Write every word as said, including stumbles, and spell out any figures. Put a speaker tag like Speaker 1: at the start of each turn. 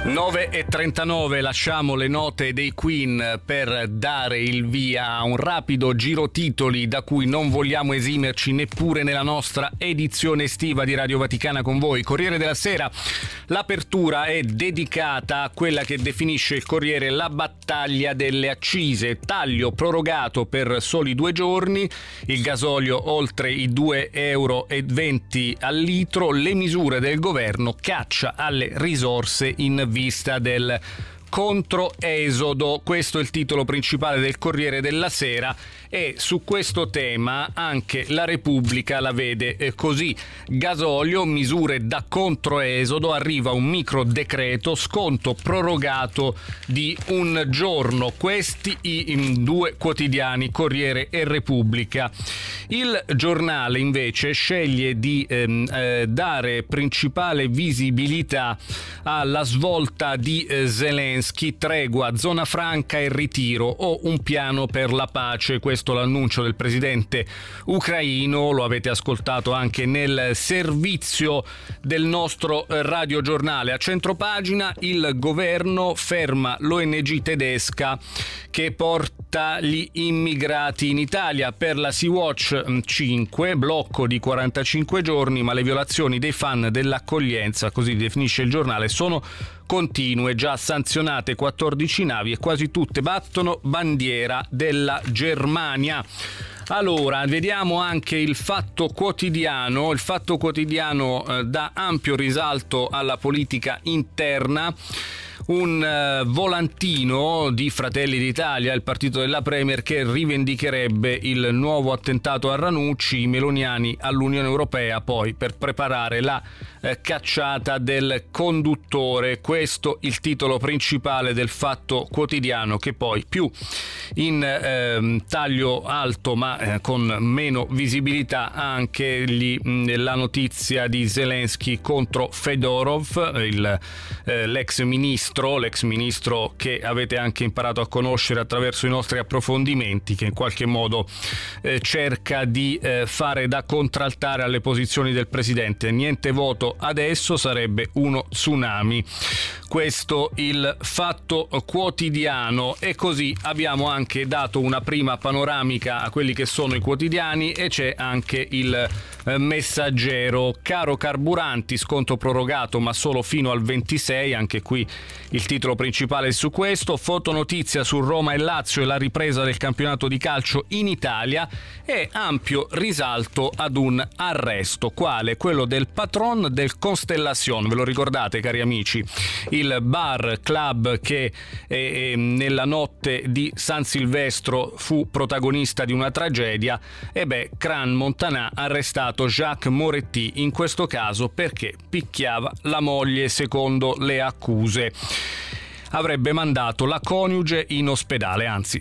Speaker 1: nove e trentanove, lasciamo le note dei Queen per dare il via a un rapido giro titoli da cui non vogliamo esimerci neppure nella nostra edizione estiva di Radio Vaticana con voi. Corriere della Sera, l'apertura è dedicata a quella che definisce il Corriere la battaglia delle accise, taglio prorogato per soli due giorni, il gasolio oltre i due euro e venti al litro, le misure del governo, caccia alle risorse in vista del controesodo. Questo è il titolo principale del Corriere della Sera e su questo tema anche la Repubblica la vede così. Gasolio, misure da controesodo, arriva un micro decreto, sconto prorogato di un giorno. Questi i due quotidiani, Corriere e Repubblica. Il Giornale invece sceglie di ehm, eh, dare principale visibilità alla svolta di eh, Zelensky, tregua, zona franca e ritiro o un piano per la pace. Questo l'annuncio del presidente ucraino, lo avete ascoltato anche nel servizio del nostro radiogiornale. A centropagina il governo ferma l'O N G tedesca che porta gli immigrati in Italia. Per la Sea-Watch cinque, blocco di quarantacinque giorni, ma le violazioni dei fan dell'accoglienza, così definisce il giornale, sono continue, già sanzionate quattordici navi e quasi tutte battono bandiera della Germania. Allora, vediamo anche il Fatto Quotidiano. Il Fatto Quotidiano eh, dà ampio risalto alla politica interna. Un uh, volantino di Fratelli d'Italia, il partito della Premier, che rivendicherebbe il nuovo attentato a Ranucci, i meloniani all'Unione Europea poi per preparare la eh, cacciata del conduttore. Questo il titolo principale del Fatto Quotidiano, che poi più in eh, taglio alto ma eh, con meno visibilità anche gli, mh, la notizia di Zelensky contro Fedorov, il, eh, l'ex ministro l'ex ministro che avete anche imparato a conoscere attraverso i nostri approfondimenti, che in qualche modo eh, cerca di eh, fare da contraltare alle posizioni del presidente. Niente voto adesso, sarebbe uno tsunami. Questo il Fatto Quotidiano, e così abbiamo anche dato una prima panoramica a quelli che sono i quotidiani e c'è anche il eh, Messaggero. Caro carburanti, sconto prorogato ma solo fino al ventisei, anche qui il titolo principale è su questo. Fotonotizia su Roma e Lazio e la ripresa del campionato di calcio in Italia, e ampio risalto ad un arresto, quale quello del patron del Constellation. Ve lo ricordate, cari amici? Il bar club che eh, nella notte di San Silvestro fu protagonista di una tragedia. E beh, Cran Montanà ha arrestato Jacques Moretti, in questo caso perché picchiava la moglie, secondo le accuse. Avrebbe mandato la coniuge in ospedale, anzi